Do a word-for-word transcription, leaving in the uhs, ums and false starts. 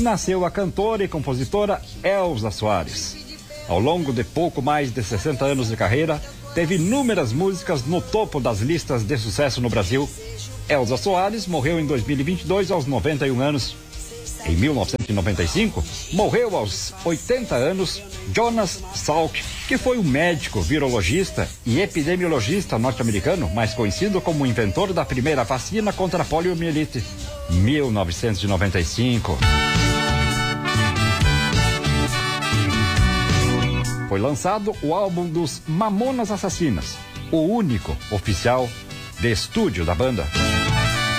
nasceu a cantora e compositora Elza Soares. Ao longo de pouco mais de sessenta anos de carreira, teve inúmeras músicas no topo das listas de sucesso no Brasil. Elza Soares morreu em dois mil e vinte e dois aos noventa e um anos. Em mil novecentos e noventa e cinco, morreu aos oitenta anos Jonas Salk, que foi um médico, virologista e epidemiologista norte-americano, mais conhecido como o inventor da primeira vacina contra a poliomielite. mil novecentos e noventa e cinco. Foi lançado o álbum dos Mamonas Assassinas, o único oficial de estúdio da banda.